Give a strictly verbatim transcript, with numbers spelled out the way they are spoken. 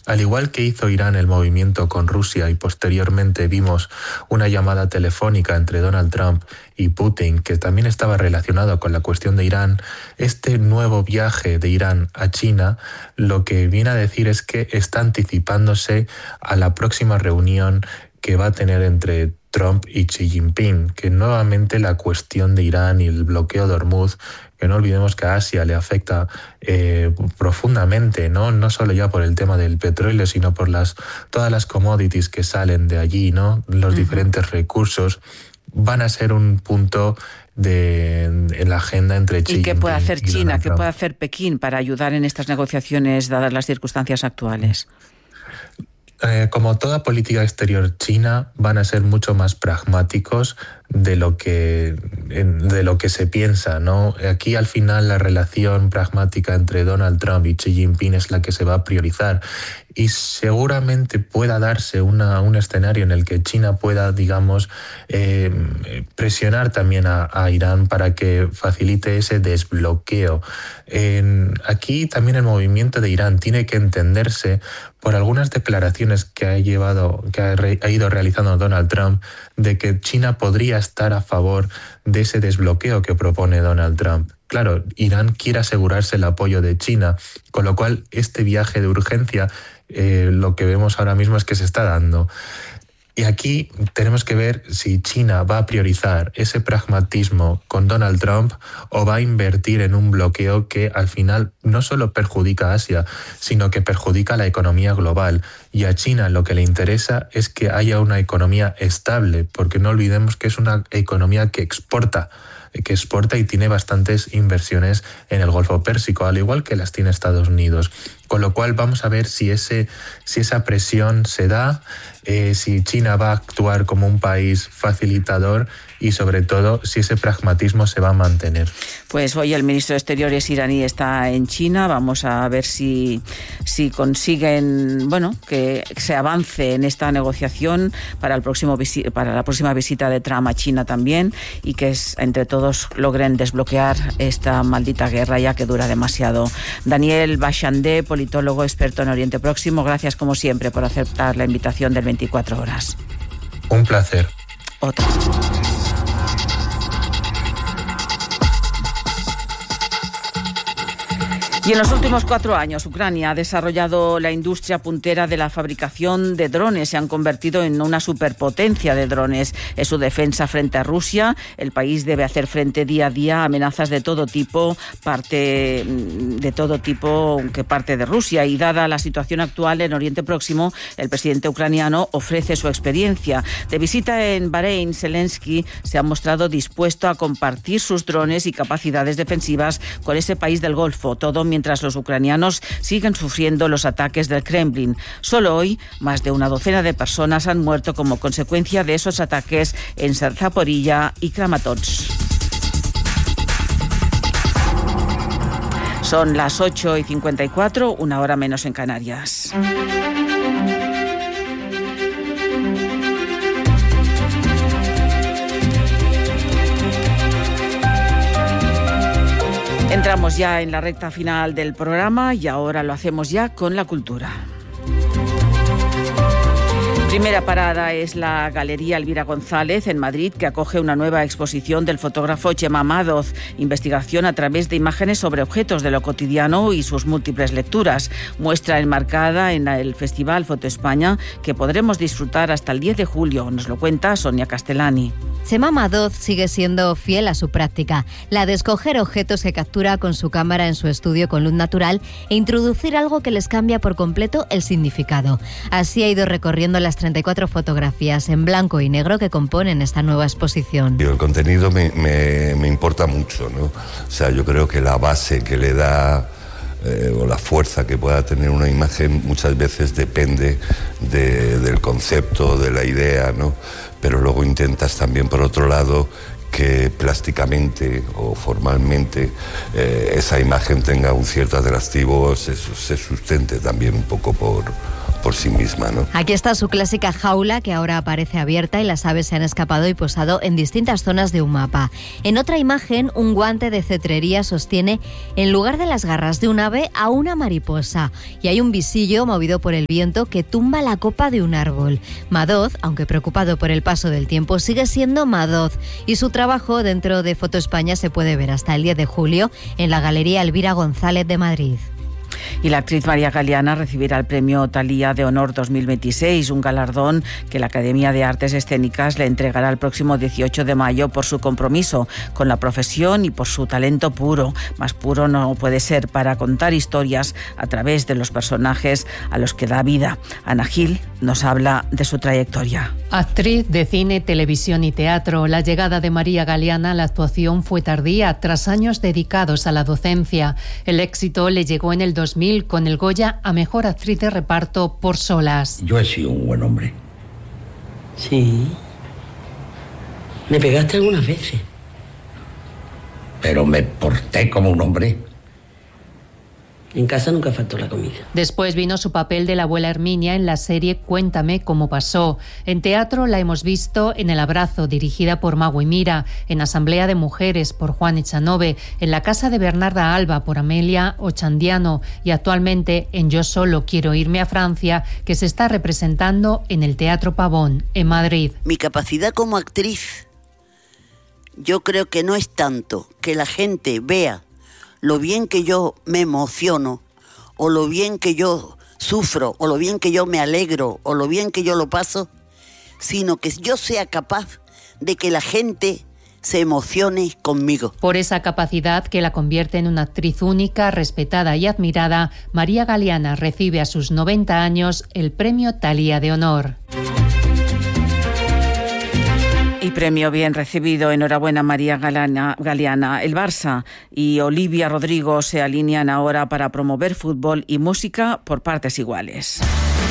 Al igual que hizo Irán el movimiento con Rusia y posteriormente vimos una llamada telefónica entre Donald Trump y Putin, que también estaba relacionado con la cuestión de Irán, este nuevo viaje de Irán a China lo que viene a decir es que está anticipándose a la próxima reunión que va a tener entre Trump y Xi Jinping, que nuevamente la cuestión de Irán y el bloqueo de Hormuz, que no olvidemos que a Asia le afecta eh, profundamente, ¿no? No solo ya por el tema del petróleo, sino por las todas las commodities que salen de allí, ¿no? Los uh-huh. diferentes recursos van a ser un punto de, en la agenda entre Xi ¿Y qué puede hacer y China, qué puede hacer Pekín para ayudar en estas negociaciones dadas las circunstancias actuales? Eh, como toda política exterior china, van a ser mucho más pragmáticos de lo que de lo que se piensa, ¿no? Aquí al final la relación pragmática entre Donald Trump y Xi Jinping es la que se va a priorizar y seguramente pueda darse una, un escenario en el que China pueda, digamos, eh, presionar también a, a Irán para que facilite ese desbloqueo. En, aquí también el movimiento de Irán tiene que entenderse por algunas declaraciones que ha llevado, que ha, re, ha ido realizando Donald Trump, de que China podría estar a favor de ese desbloqueo que propone Donald Trump. Claro, Irán quiere asegurarse el apoyo de China, con lo cual este viaje de urgencia, eh, lo que vemos ahora mismo es que se está dando. Y aquí tenemos que ver si China va a priorizar ese pragmatismo con Donald Trump o va a invertir en un bloqueo que al final no solo perjudica a Asia, sino que perjudica a la economía global. Y a China lo que le interesa es que haya una economía estable, porque no olvidemos que es una economía que exporta, que exporta y tiene bastantes inversiones en el Golfo Pérsico, al igual que las tiene Estados Unidos. Con lo cual vamos a ver si, ese, si esa presión se da, eh, si China va a actuar como un país facilitador y sobre todo si ese pragmatismo se va a mantener. Pues hoy el ministro de Exteriores iraní está en China. Vamos a ver si, si consiguen, bueno, que se avance en esta negociación para, el próximo visi- para la próxima visita de Trump a China también y que es, entre todos logren desbloquear esta maldita guerra ya que dura demasiado. Daniel Bachandé, politólogo experto en Oriente Próximo, gracias como siempre por aceptar la invitación del veinticuatro horas. Un placer. Otra. Y en los últimos cuatro años, Ucrania ha desarrollado la industria puntera de la fabricación de drones. Se han convertido en una superpotencia de drones. Es su defensa frente a Rusia. El país debe hacer frente día a día a amenazas de todo tipo, parte de todo tipo que parte de Rusia. Y dada la situación actual en Oriente Próximo, el presidente ucraniano ofrece su experiencia. De visita en Bahrein, Zelensky se ha mostrado dispuesto a compartir sus drones y capacidades defensivas con ese país del Golfo. Todo mientras mientras los ucranianos siguen sufriendo los ataques del Kremlin. Solo hoy, más de una docena de personas han muerto como consecuencia de esos ataques en Zaporilla y Kramatorsk. Son las ocho y cincuenta y cuatro, una hora menos en Canarias. Entramos ya en la recta final del programa y ahora lo hacemos ya con la cultura. Primera parada es la Galería Elvira González en Madrid, que acoge una nueva exposición del fotógrafo Chema Madoz, investigación a través de imágenes sobre objetos de lo cotidiano y sus múltiples lecturas. Muestra enmarcada en el Festival Foto España que podremos disfrutar hasta el diez de julio. Nos lo cuenta Sonia Castellani. Chema Madoz sigue siendo fiel a su práctica, la de escoger objetos que captura con su cámara en su estudio con luz natural e introducir algo que les cambia por completo el significado. Así ha ido recorriendo las treinta y cuatro fotografías en blanco y negro que componen esta nueva exposición. El contenido me, me, me importa mucho, ¿no? O sea, yo creo que la base que le da eh, o la fuerza que pueda tener una imagen muchas veces depende de, del concepto, de la idea, ¿no? Pero luego intentas también, por otro lado, que plásticamente o formalmente eh, esa imagen tenga un cierto atractivo, se, se sustente también un poco por, por sí misma, ¿no? Aquí está su clásica jaula, que ahora aparece abierta y las aves se han escapado y posado en distintas zonas de un mapa. En otra imagen, un guante de cetrería sostiene, en lugar de las garras de un ave, a una mariposa. Y hay un visillo movido por el viento que tumba la copa de un árbol. Madoz, aunque preocupado por el paso del tiempo, sigue siendo Madoz. Y su trabajo dentro de Foto España se puede ver hasta el diez de julio en la Galería Elvira González de Madrid. Y la actriz María Galeana recibirá el premio Thalía de Honor dos mil veintiséis, un galardón que la Academia de Artes Escénicas le entregará el próximo dieciocho de mayo por su compromiso con la profesión y por su talento puro. Más puro no puede ser para contar historias a través de los personajes a los que da vida. Ana Gil nos habla de su trayectoria. Actriz de cine, televisión y teatro, la llegada de María Galeana a la actuación fue tardía, tras años dedicados a la docencia. El éxito le llegó en el dos mil con el Goya a Mejor Actriz de Reparto por Solas. Yo he sido un buen hombre. Sí. Me pegaste algunas veces. Pero me porté como un hombre. En casa nunca faltó la comida. Después vino su papel de la abuela Herminia en la serie Cuéntame cómo pasó. En teatro la hemos visto en El abrazo, dirigida por Magui Mira, en Asamblea de Mujeres por Juan Echanove, en La casa de Bernarda Alba por Amelia Ochandiano y actualmente en Yo solo quiero irme a Francia, que se está representando en el Teatro Pavón, en Madrid. Mi capacidad como actriz, yo creo que no es tanto que la gente vea lo bien que yo me emociono, o lo bien que yo sufro, o lo bien que yo me alegro, o lo bien que yo lo paso, sino que yo sea capaz de que la gente se emocione conmigo. Por esa capacidad que la convierte en una actriz única, respetada y admirada, María Galeana recibe a sus noventa años el premio Thalía de Honor. Y premio bien recibido. Enhorabuena, María Galeana. Galeana. El Barça y Olivia Rodrigo se alinean ahora para promover fútbol y música por partes iguales.